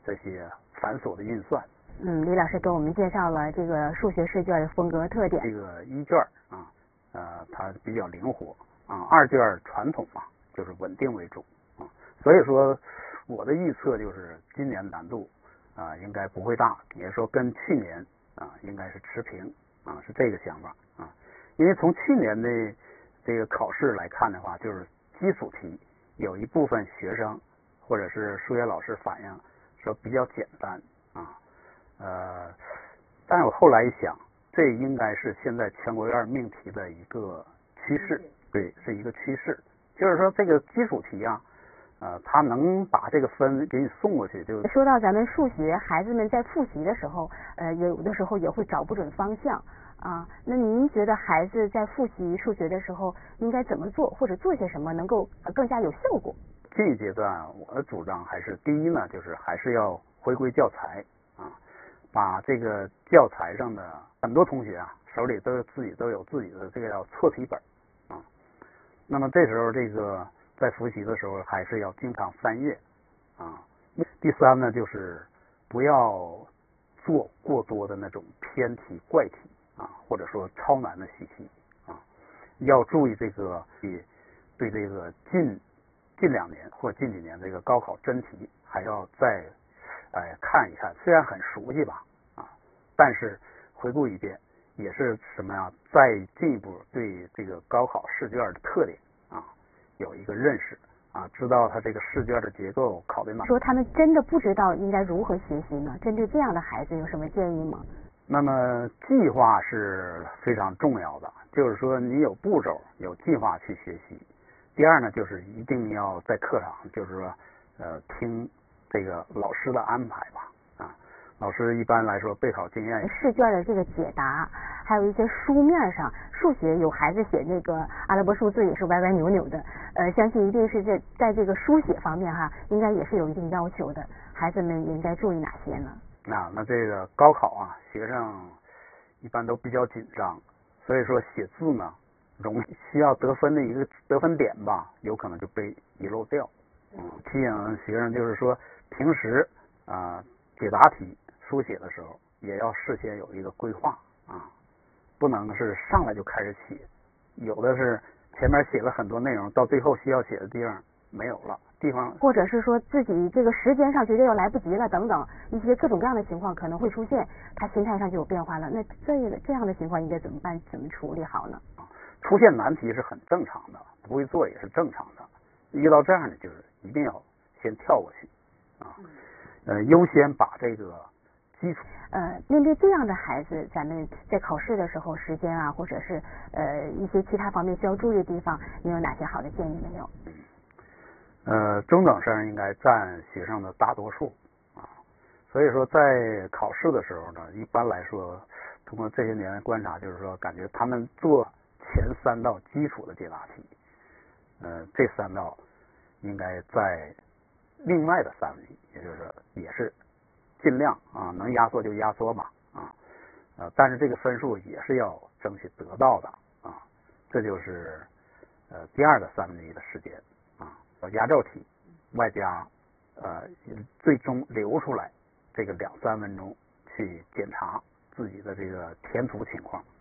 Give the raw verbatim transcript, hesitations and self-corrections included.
这些繁琐的运算。 嗯，李老师给我们介绍了这个数学试卷的风格特点。 这个一卷啊，呃，它比较灵活啊，二卷传统嘛，就是稳定为主啊，所以说我的预测就是今年难度啊应该不会大，也说跟去年啊应该是持平啊，是这个想法啊，因为从去年的这个考试来看的话，就是基础题有一部分学生或者是数学老师反映说比较简单啊，呃，但是我后来一想，这应该是现在全国院命题的一个趋势，对，是一个趋势，就是说这个基础题啊，呃，他能把这个分给你送过去，就说到咱们数学，孩子们在复习的时候，呃，有的时候也会找不准方向啊。那您觉得孩子在复习数学的时候应该怎么做，或者做些什么能够更加有效果？ 这一阶段我的主张还是第一呢，就是还是要回归教材啊，把这个教材上的很多同学啊手里都有自己都有自己的这个叫错题本啊，那么这时候这个在复习的时候还是要经常翻阅啊。第三呢，就是不要做过多的那种偏题怪题啊，或者说超难的习题啊，要注意这个对这个近近两年或近几年这个高考真题还要再哎看一看，虽然很熟悉吧啊，但是回顾一遍也是什么呀？再进一步对这个高考试卷的特点啊有一个认识啊，知道它这个试卷的结构考的哪。 说他们真的不知道应该如何学习呢？针对这样的孩子有什么建议吗？ 那么计划是非常重要的，就是说你有步骤有计划去学习。第二呢，就是一定要在课堂，就是说呃听这个老师的安排吧啊。老师一般来说备考经验， 试卷的这个解答，还有一些书面上数学有孩子写那个阿拉伯数字也是歪歪扭扭的，呃，相信一定是在在这个书写方面哈，应该也是有一定要求的。孩子们应该注意哪些呢？ 那那这个高考啊，学生一般都比较紧张，所以说写字呢，容易需要得分的一个得分点吧，有可能就被遗漏掉。嗯，提醒学生就是说，平时啊、呃、解答题书写的时候，也要事先有一个规划啊，不能是上来就开始写，有的是前面写了很多内容，到最后需要写的地方没有了。地方， 或者是说自己这个时间上觉得要来不及了等等一些各种各样的情况可能会出现，他心态上就有变化了。那这个这样的情况应该怎么办？怎么处理好呢？ 出现难题是很正常的，不会做也是正常的。遇到这样的，就是一定要先跳过去啊，呃，优先把这个基础。 呃，面对这样的孩子，咱们在考试的时候，时间啊，或者是呃一些其他方面需要注意的地方，你有哪些好的建议没有？ 呃，中等生应该占学生的大多数啊，所以说在考试的时候呢，一般来说，通过这些年的观察，就是说感觉他们做前三道基础的解答题，呃，这三道应该在另外的三分之一，也就是说也是尽量啊能压缩就压缩吧啊，呃，但是这个分数也是要争取得到的啊，这就是呃第二的三分之一的时间。压轴题外加呃最终留出来这个两三分钟去检查自己的这个填涂情况。